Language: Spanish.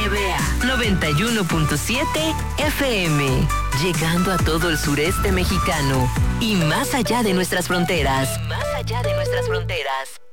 NBA 91.7 FM, llegando a todo el sureste mexicano y más allá de nuestras fronteras.